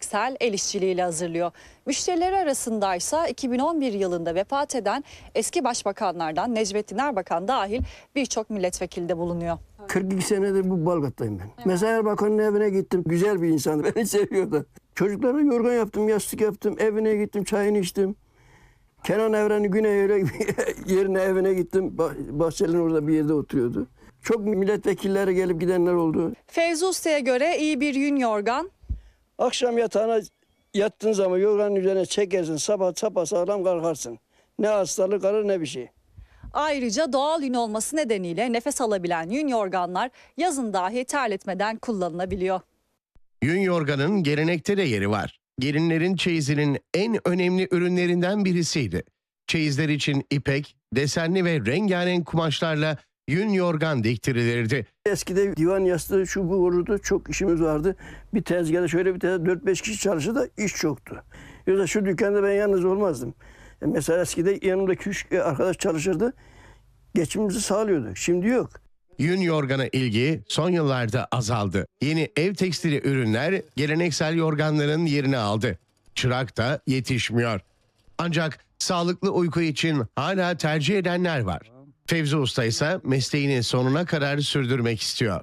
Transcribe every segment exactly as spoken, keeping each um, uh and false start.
geleneksel el işçiliğiyle hazırlıyor. Müşterileri arasındaysa iki bin on bir yılında vefat eden eski başbakanlardan Necmettin Erbakan dahil birçok milletvekili de bulunuyor. kırk iki senedir bu Balgat'tayım ben. Evet. Mesela Erbakan'ın evine gittim. Güzel bir insandı. Beni seviyordu. Çocuklara yorgan yaptım, yastık yaptım. Evine gittim, çayını içtim. Kenan Evren'i Güney yerine evine gittim. Bahçeli'nin orada bir yerde oturuyordu. Çok milletvekilleri gelip gidenler oldu. Fevzi Usta'ya göre iyi bir yün yorgan. Akşam yatağına yattığın zaman yorganın üzerine çekersin. Sabah sapasağlam kalkarsın. Ne hastalık kalır ne bir şey. Ayrıca doğal yün olması nedeniyle nefes alabilen yün yorganlar yazın dahi terletmeden kullanılabiliyor. Yün yorganın gelenekte de yeri var. Gelinlerin çeyizinin en önemli ürünlerinden birisiydi. Çeyizler için ipek, desenli ve rengarenk kumaşlarla yün yorgan diktirilirdi. Eskide divan yastığı şu bu olurdu, çok işimiz vardı. Bir tezgahda şöyle bir tezgahda dört beş kişi çalışırdı da iş çoktu. Yoksa şu dükkanda ben yalnız olmazdım. E mesela eskide yanımdaki üç arkadaş çalışırdı, geçimimizi sağlıyordu. Şimdi yok. Yün yorgana ilgi son yıllarda azaldı. Yeni ev tekstili ürünler geleneksel yorganların yerini aldı. Çırak da yetişmiyor. Ancak sağlıklı uyku için hala tercih edenler var. Fevzi Usta ise mesleğini sonuna kadar sürdürmek istiyor.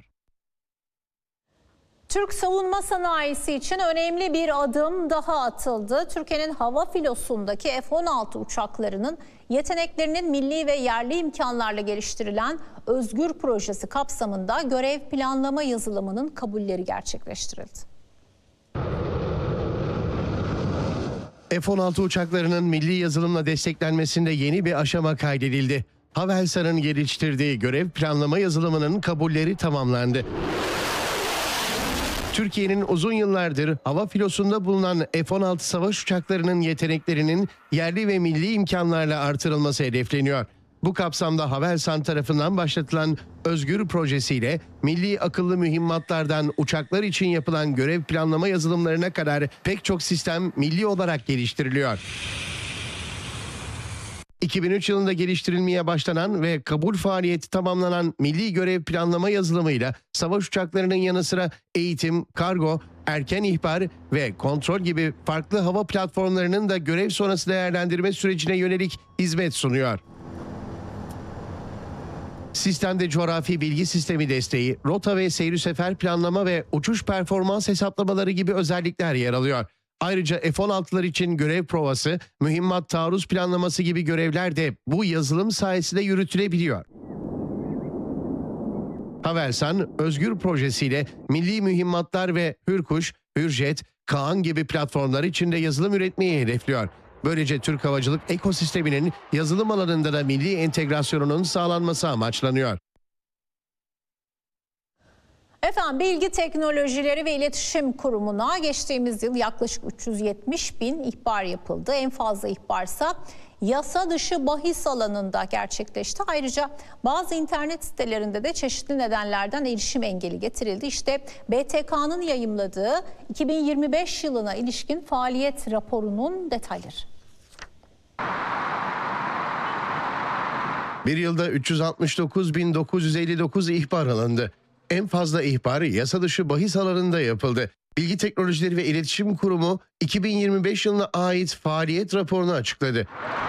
Türk savunma sanayisi için önemli bir adım daha atıldı. Türkiye'nin hava filosundaki F on altı uçaklarının yeteneklerinin milli ve yerli imkanlarla geliştirilen Özgür projesi kapsamında görev planlama yazılımının kabulleri gerçekleştirildi. F on altı uçaklarının milli yazılımla desteklenmesinde yeni bir aşama kaydedildi. Havelsan'ın geliştirdiği görev planlama yazılımının kabulleri tamamlandı. Türkiye'nin uzun yıllardır hava filosunda bulunan F on altı savaş uçaklarının yeteneklerinin yerli ve milli imkanlarla artırılması hedefleniyor. Bu kapsamda Havelsan tarafından başlatılan Özgür projesiyle milli akıllı mühimmatlardan uçaklar için yapılan görev planlama yazılımlarına kadar pek çok sistem milli olarak geliştiriliyor. iki bin üç yılında geliştirilmeye başlanan ve kabul faaliyeti tamamlanan milli görev planlama yazılımıyla savaş uçaklarının yanı sıra eğitim, kargo, erken ihbar ve kontrol gibi farklı hava platformlarının da görev sonrası değerlendirme sürecine yönelik hizmet sunuyor. Sistemde coğrafi bilgi sistemi desteği, rota ve seyri sefer planlama ve uçuş performans hesaplamaları gibi özellikler yer alıyor. Ayrıca F on altılar için görev provası, mühimmat taarruz planlaması gibi görevler de bu yazılım sayesinde yürütülebiliyor. Havelsan, Özgür projesiyle milli mühimmatlar ve Hürkuş, Hürjet, Kaan gibi platformlar içinde yazılım üretmeyi hedefliyor. Böylece Türk havacılık ekosisteminin yazılım alanında da milli entegrasyonunun sağlanması amaçlanıyor. Efendim Bilgi Teknolojileri ve İletişim Kurumu'na geçtiğimiz yıl yaklaşık üç yüz yetmiş bin ihbar yapıldı. En fazla ihbarsa yasa dışı bahis alanında gerçekleşti. Ayrıca bazı internet sitelerinde de çeşitli nedenlerden erişim engeli getirildi. İşte B T K'nın yayımladığı iki bin yirmi beş yılına ilişkin faaliyet raporunun detayları. Bir yılda üç yüz altmış dokuz bin dokuz yüz elli dokuz ihbar alındı. En fazla ihbar yasa dışı bahis alanında yapıldı. Bilgi Teknolojileri ve İletişim Kurumu iki bin yirmi beş yılına ait faaliyet raporunu açıkladı.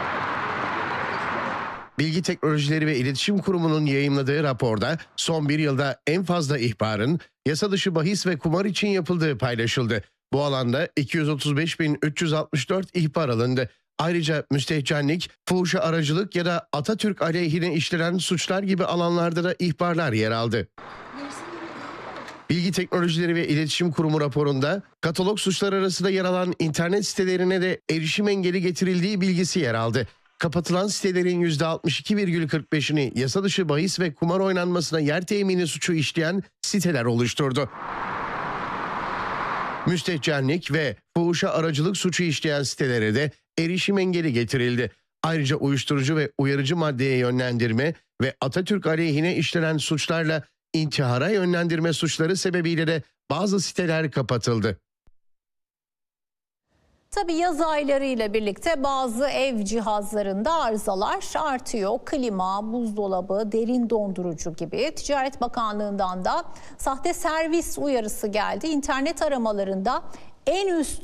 Bilgi Teknolojileri ve İletişim Kurumu'nun yayımladığı raporda son bir yılda en fazla ihbarın yasa dışı bahis ve kumar için yapıldığı paylaşıldı. Bu alanda iki yüz otuz beş bin üç yüz altmış dört ihbar alındı. Ayrıca müstehcenlik, fuhuşa aracılık ya da Atatürk aleyhine işlenen suçlar gibi alanlarda da ihbarlar yer aldı. Bilgi Teknolojileri ve İletişim Kurumu raporunda katalog suçları arasında yer alan internet sitelerine de erişim engeli getirildiği bilgisi yer aldı. Kapatılan sitelerin yüzde altmış iki virgül kırk beşini yasa dışı bahis ve kumar oynanmasına yer temini suçu işleyen siteler oluşturdu. Müstehcenlik ve fuhuşa aracılık suçu işleyen sitelere de erişim engeli getirildi. Ayrıca uyuşturucu ve uyarıcı maddeye yönlendirme ve Atatürk aleyhine işlenen suçlarla intihara yönlendirme suçları sebebiyle de bazı siteler kapatıldı. Tabii yaz aylarıyla birlikte bazı ev cihazlarında arızalar artıyor. Klima, buzdolabı, derin dondurucu gibi. Ticaret Bakanlığı'ndan da sahte servis uyarısı geldi. İnternet aramalarında en üst